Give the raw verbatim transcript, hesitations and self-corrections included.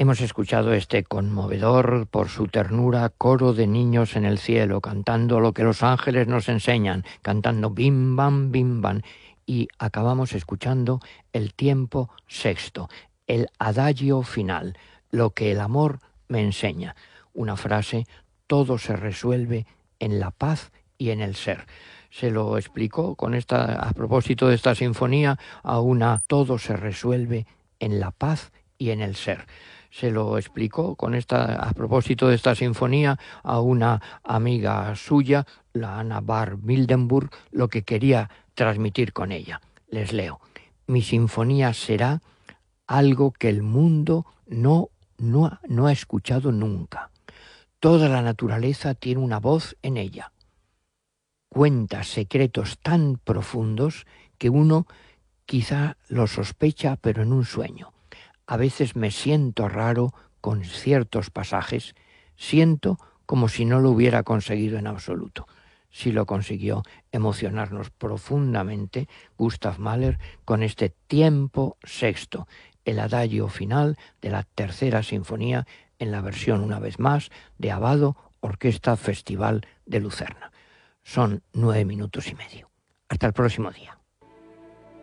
Hemos escuchado este conmovedor por su ternura coro de niños en el cielo, cantando lo que los ángeles nos enseñan, cantando bim bam bim bam, y acabamos escuchando el tiempo sexto, el adagio final, lo que el amor me enseña. Una frase: todo se resuelve en la paz y en el ser. Se lo explicó con esta, a propósito de esta sinfonía, a una: todo se resuelve en la paz y en el ser. Se lo explicó con esta, a propósito de esta sinfonía, a una amiga suya, la Anna Bar Mildenburg, lo que quería transmitir con ella. Les leo: mi sinfonía será algo que el mundo no, no, no ha escuchado nunca. Toda la naturaleza tiene una voz en ella. Cuenta secretos tan profundos que uno quizá los sospecha, pero en un sueño. A veces me siento raro con ciertos pasajes, siento como si no lo hubiera conseguido en absoluto. Sí lo consiguió emocionarnos profundamente Gustav Mahler con este tiempo sexto, el adagio final de la tercera sinfonía en la versión, una vez más, de Abbado, Orquesta Festival de Lucerna. Son nueve minutos y medio. Hasta el próximo día.